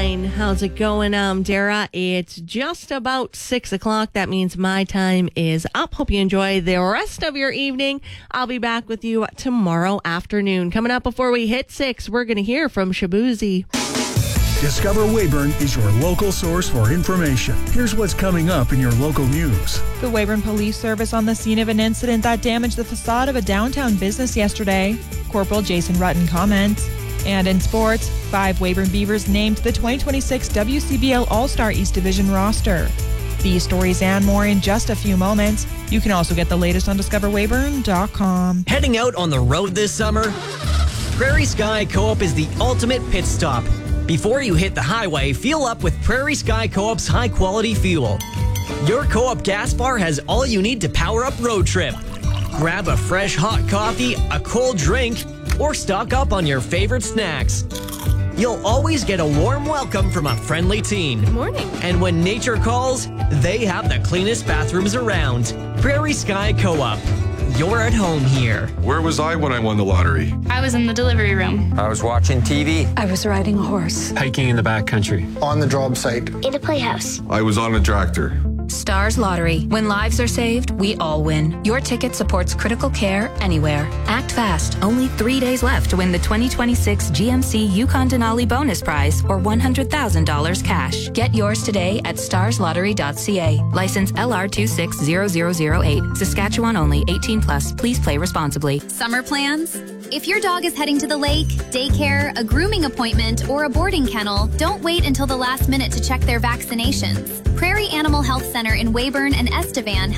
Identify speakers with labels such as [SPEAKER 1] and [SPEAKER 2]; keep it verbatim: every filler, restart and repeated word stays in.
[SPEAKER 1] nine. How's it going? I'm Dara. It's just about six o'clock. That means my time is up. Hope you enjoy the rest of your evening. I'll be back with you tomorrow afternoon. Coming up before we hit six, we're going to hear from Shabuzi.
[SPEAKER 2] Discover Weyburn is your local source for information. Here's what's coming up in your local news.
[SPEAKER 3] The Weyburn Police Service on the scene of an incident that damaged the facade of a downtown business yesterday. Corporal Jason Rutten comments. And in sports, five Weyburn Beavers named the twenty twenty-six W C B L All-Star East Division roster. These stories and more in just a few moments. You can also get the latest on discover weyburn dot com.
[SPEAKER 4] Heading out on the road this summer? Prairie Sky Co-op is the ultimate pit stop. Before you hit the highway, fuel up with Prairie Sky Co-op's high-quality fuel. Your Co-op gas bar has all you need to power up road trip. Grab a fresh hot coffee, a cold drink, or stock up on your favorite snacks. You'll always get a warm welcome from a friendly teen.
[SPEAKER 1] Good morning.
[SPEAKER 4] And when nature calls, they have the cleanest bathrooms around. Prairie Sky Co-op. You're at home here.
[SPEAKER 5] Where was I when I won the lottery?
[SPEAKER 6] I was in the delivery room.
[SPEAKER 7] I was watching T V.
[SPEAKER 8] I was riding a horse.
[SPEAKER 9] Hiking in the backcountry.
[SPEAKER 10] On the job site.
[SPEAKER 11] In a playhouse.
[SPEAKER 5] I was on a tractor.
[SPEAKER 12] Stars Lottery. When lives are saved, we all win. Your ticket supports critical care anywhere. Act fast. Only three days left to win the twenty twenty-six G M C Yukon Denali bonus prize or one hundred thousand dollars cash. Get yours today at stars lottery dot c a. License L R two six zero zero zero eight. Saskatchewan only. eighteen plus. Please play responsibly.
[SPEAKER 13] Summer plans? If your dog is heading to the lake, daycare, a grooming appointment, or a boarding kennel, don't wait until the last minute to check their vaccinations. Prairie Animal Health Center in Weyburn and Estevan